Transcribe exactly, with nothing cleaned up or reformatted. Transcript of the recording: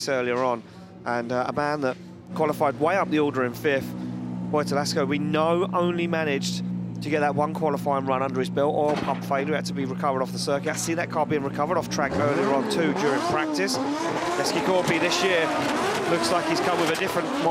earlier on, and uh, a man that qualified way up the order in fifth, Boy Telasco, we know only managed to get that one qualifying run under his belt. Oil pump failure had to be recovered off the circuit. I see that car being recovered off track earlier on too during practice. Leski Corby this year looks like he's come with a different